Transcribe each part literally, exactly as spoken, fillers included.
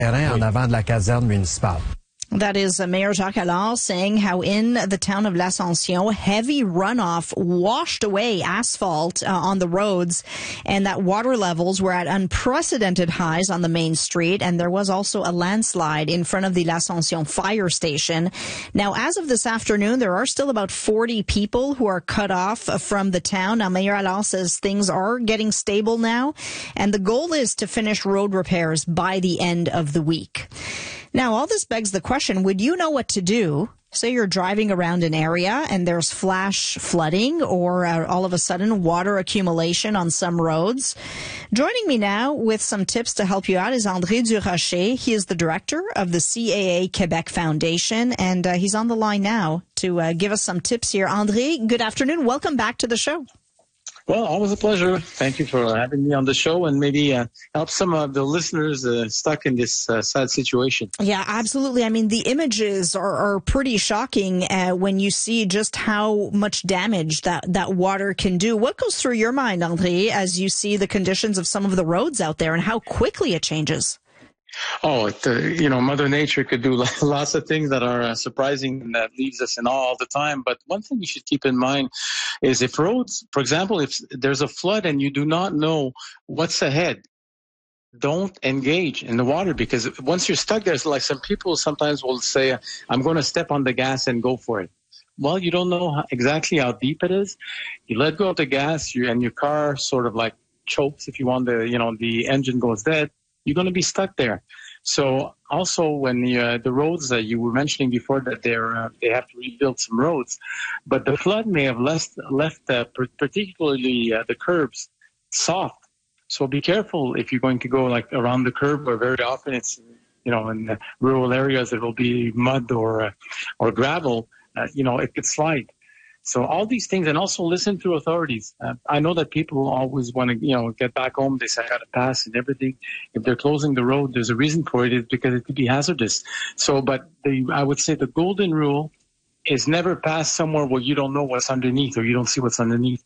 en avant de la caserne municipale. That is uh, Mayor Jacques Allard saying how in the town of L'Ascension, heavy runoff washed away asphalt uh, on the roads, and that water levels were at unprecedented highs on the main street. And there was also a landslide in front of the L'Ascension fire station. Now, as of this afternoon, there are still about forty people who are cut off from the town. Now, Mayor Allard says things are getting stable now, and the goal is to finish road repairs by the end of the week. Now, all this begs the question, would you know what to do? Say you're driving around an area and there's flash flooding or uh, all of a sudden water accumulation on some roads. Joining me now with some tips to help you out is André Durocher. He is the director of the C A A Quebec Foundation, and uh, he's on the line now to uh, give us some tips here. André, good afternoon. Welcome back to the show. Well, always a pleasure. Thank you for having me on the show and maybe uh, help some of the listeners uh, stuck in this uh, sad situation. Yeah, absolutely. I mean, the images are, are pretty shocking uh, when you see just how much damage that, that water can do. What goes through your mind, André, as you see the conditions of some of the roads out there and how quickly it changes? Oh, it, uh, you know, Mother Nature could do lots of things that are uh, surprising and that leaves us in awe all the time. But one thing you should keep in mind is if roads, for example, if there's a flood and you do not know what's ahead, don't engage in the water, because once you're stuck there, it's like some people sometimes will say, I'm going to step on the gas and go for it. Well, you don't know how, exactly how deep it is. You let go of the gas you, and your car sort of like chokes, if you want, the, you know, the engine goes dead. You're going to be stuck there. So also when the, uh, the roads that you were mentioning before, that they're, uh, they have to rebuild some roads, but the flood may have left, left uh, particularly uh, the curbs soft. So be careful if you're going to go like around the curb, or very often it's, you know, in the rural areas, it will be mud or, uh, or gravel, uh, you know, it could slide. So all these things, and also listen to authorities. Uh, I know that people always want to, you know, get back home. They say, I got to pass and everything. If they're closing the road, there's a reason for it. It's because it could be hazardous. So, but the, I would say the golden rule is never pass somewhere where you don't know what's underneath, or you don't see what's underneath.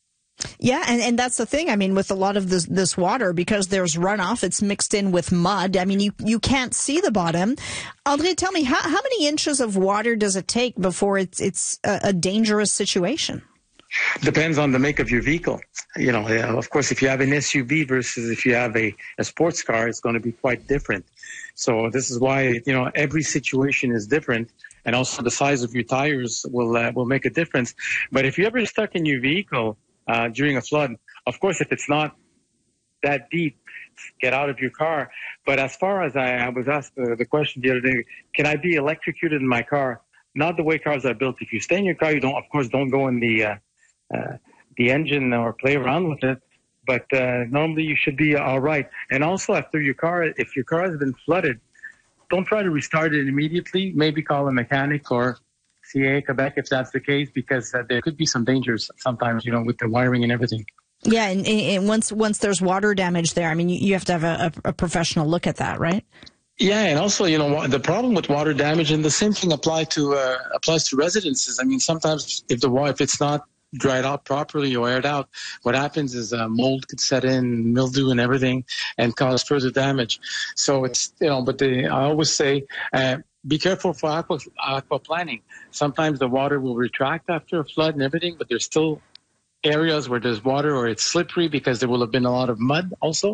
Yeah, and, and that's the thing. I mean, with a lot of this, this water, because there's runoff, it's mixed in with mud. I mean, you, you can't see the bottom. André, tell me, how, how many inches of water does it take before it's it's a, a dangerous situation? Depends on the make of your vehicle. You know, of course, if you have an S U V versus if you have a, a sports car, it's going to be quite different. So this is why, you know, every situation is different. And also the size of your tires will uh, will make a difference. But if you're ever stuck in your vehicle Uh, during a flood, of course, if it's not that deep, get out of your car. But as far as I, I was asked uh, the question the other day, can I be electrocuted in my car? Not the way cars are built. If you stay in your car, you don't, of course, don't go in the uh, uh, the engine or play around with it. But uh, normally you should be all right. And also after your car, if your car has been flooded, don't try to restart it immediately. Maybe call a mechanic or C A A Quebec if that's the case, because uh, there could be some dangers sometimes, you know, with the wiring and everything. Yeah, and, and once once there's water damage there, I mean, you, you have to have a, a professional look at that, right? Yeah, and also, you know, the problem with water damage, and the same thing apply to uh, applies to residences. I mean, sometimes if the water, if it's not dried out properly or aired out, what happens is uh, mold could set in, mildew and everything, and cause further damage. So it's, you know, but the, I always say, uh, be careful for aqua, aquaplaning. Sometimes the water will retract after a flood and everything, but there's still areas where there's water or it's slippery because there will have been a lot of mud also.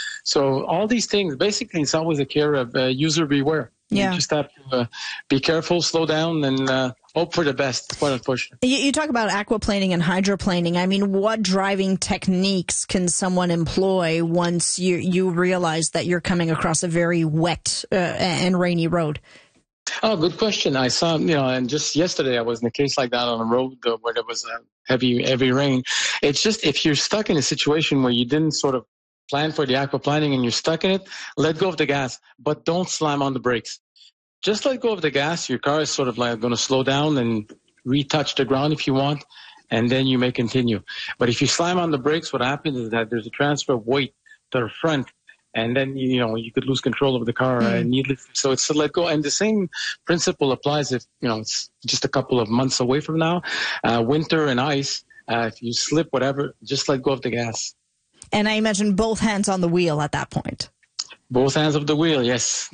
So all these things, basically, it's always a care of uh, user beware. Yeah. You just have to uh, be careful, slow down, and uh, hope for the best. Quite unfortunate. You, you talk about aquaplaning and hydroplaning. I mean, what driving techniques can someone employ once you, you realize that you're coming across a very wet uh, and rainy road? Oh, good question. I saw, you know, and just yesterday I was in a case like that on a road uh, where there was a heavy, heavy rain. It's just, if you're stuck in a situation where you didn't sort of plan for the aquaplaning and you're stuck in it, let go of the gas, but don't slam on the brakes. Just let go of the gas. Your car is sort of like going to slow down and retouch the ground if you want, and then you may continue. But if you slam on the brakes, what happens is that there's a transfer of weight to the front, and then, you know, you could lose control of the car mm. uh, needlessly. So it's to let go. And the same principle applies if, you know, it's just a couple of months away from now. Uh, winter and ice, uh, if you slip, whatever, just let go of the gas. And I imagine both hands on the wheel at that point. Both hands of the wheel, yes.